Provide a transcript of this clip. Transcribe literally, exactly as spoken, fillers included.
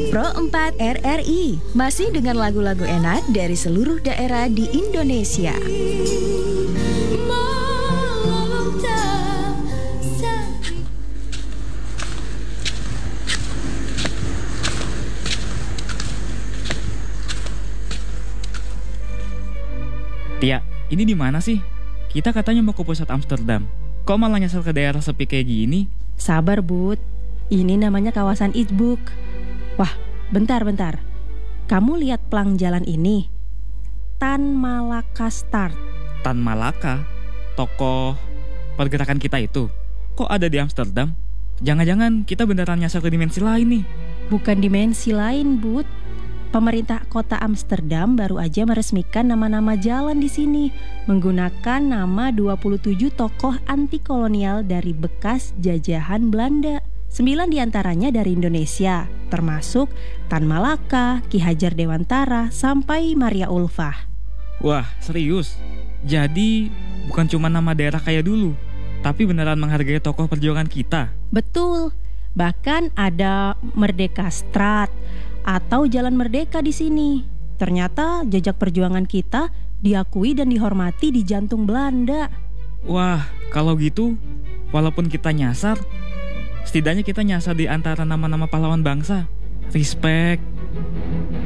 Pro empat R R I, masih dengan lagu-lagu enak dari seluruh daerah di Indonesia. Tia, ini di mana sih? Kita katanya mau ke pusat Amsterdam. Kok malah nyasar ke daerah sepi kayak gini? Sabar, Bud. Ini namanya kawasan Itzburg. Wah, bentar-bentar. Kamu lihat pelang jalan ini? Tan Malaka Start. Tan Malaka? Tokoh pergerakan kita itu? Kok ada di Amsterdam? Jangan-jangan kita beneran nyasar ke dimensi lain nih? Bukan dimensi lain, Bud. Pemerintah kota Amsterdam baru aja meresmikan nama-nama jalan di sini menggunakan nama dua puluh tujuh tokoh anti kolonial dari bekas jajahan Belanda. Sembilan diantaranya dari Indonesia, termasuk Tan Malaka, Ki Hajar Dewantara, sampai Maria Ulfah. Wah, serius? Jadi bukan cuma nama daerah kayak dulu, tapi beneran menghargai tokoh perjuangan kita? Betul, bahkan ada Merdeka Straat atau Jalan Merdeka di sini. Ternyata jejak perjuangan kita diakui dan dihormati di jantung Belanda. Wah, kalau gitu, walaupun kita nyasar, setidaknya kita nyasar di antara nama-nama pahlawan bangsa. Respect.